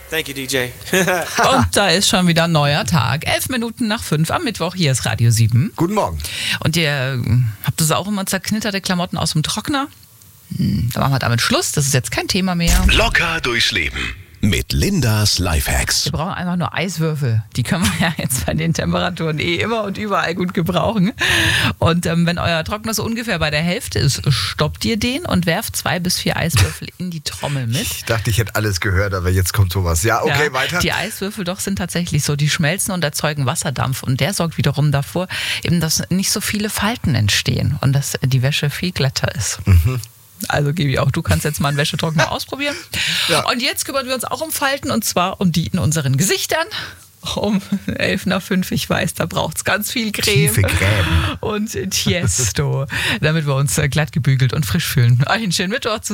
Thank you, DJ. Und da ist schon wieder ein neuer Tag. 11 Minuten nach 5 am Mittwoch. Hier ist Radio 7. Guten Morgen. Und ihr habt das auch immer zerknitterte Klamotten aus dem Trockner? Dann machen wir damit Schluss. Das ist jetzt kein Thema mehr. Locker durchs Leben mit Lindas Lifehacks. Wir brauchen einfach nur Eiswürfel. Die können wir ja jetzt bei den Temperaturen immer und überall gut gebrauchen. Und wenn euer Trockner so ungefähr bei der Hälfte ist, stoppt ihr den und werft 2 bis 4 Eiswürfel in die Trommel mit. Ich dachte, ich hätte alles gehört, aber jetzt kommt sowas. Ja, okay, ja, weiter. Die Eiswürfel doch sind tatsächlich so, die schmelzen und erzeugen Wasserdampf. Und der sorgt wiederum dafür, eben, dass nicht so viele Falten entstehen und dass die Wäsche viel glatter ist. Also Gibi, auch du kannst jetzt mal einen Wäschetrockner ausprobieren. Ja. Und jetzt kümmern wir uns auch um Falten, und zwar um die in unseren Gesichtern. Um 11 nach 5, ich weiß, da braucht es ganz viel Creme. Tiefe Creme. Und Tiesto, damit wir uns glatt gebügelt und frisch fühlen. Einen schönen Mittwoch.